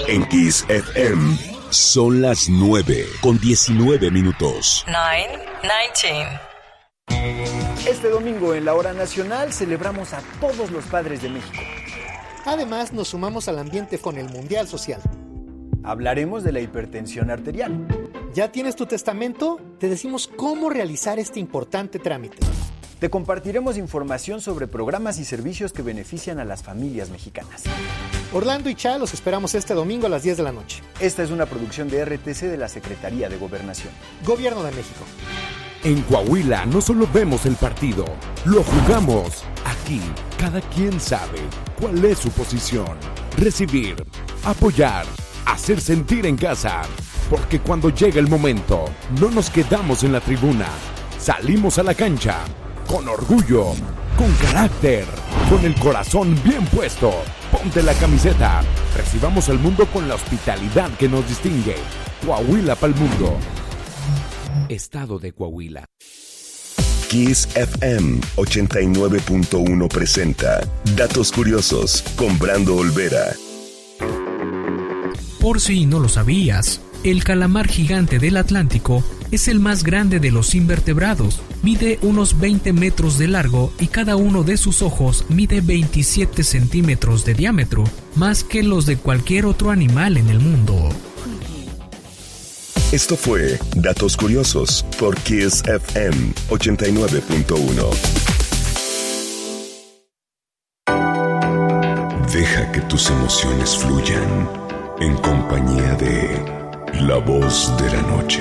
En Kiss FM son las 9:19. 9:19. Este domingo en la Hora Nacional celebramos a todos los padres de México. Además, nos sumamos al ambiente con el Mundial Social. Hablaremos de la hipertensión arterial. ¿Ya tienes tu testamento? Te decimos cómo realizar este importante trámite. Te compartiremos información sobre programas y servicios que benefician a las familias mexicanas. Orlando y Cha los esperamos este domingo a las 10 de la noche. Esta es una producción de RTC de la Secretaría de Gobernación. Gobierno de México. En Coahuila no solo vemos el partido, lo jugamos. Aquí, cada quien sabe cuál es su posición. Recibir, apoyar, hacer sentir en casa. Porque cuando llega el momento, no nos quedamos en la tribuna. Salimos a la cancha, con orgullo, con carácter, con el corazón bien puesto. Ponte la camiseta. Recibamos al mundo con la hospitalidad que nos distingue. Coahuila pa'l mundo. Estado de Coahuila. Kiss FM 89.1 presenta Datos Curiosos con Brando Olvera. Por si no lo sabías, el calamar gigante del Atlántico es el más grande de los invertebrados. Mide unos 20 metros de largo y cada uno de sus ojos mide 27 centímetros de diámetro, más que los de cualquier otro animal en el mundo. Esto fue Datos Curiosos por Kiss FM 89.1. Deja que tus emociones fluyan en compañía de La Voz de la Noche.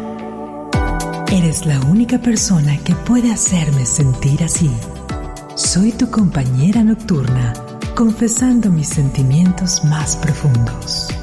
Eres la única persona que puede hacerme sentir así. Soy tu compañera nocturna, confesando mis sentimientos más profundos.